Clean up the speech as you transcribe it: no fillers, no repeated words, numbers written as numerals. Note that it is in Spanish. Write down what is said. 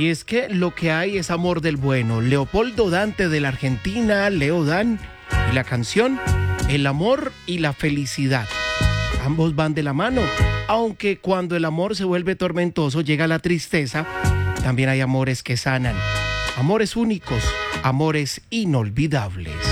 Y es que lo que hay es amor del bueno. Leopoldo Dante de la Argentina, Leo Dan, y la canción El amor y la felicidad. Ambos van de la mano, aunque cuando el amor se vuelve tormentoso llega la tristeza, también hay amores que sanan. Amores únicos, amores inolvidables.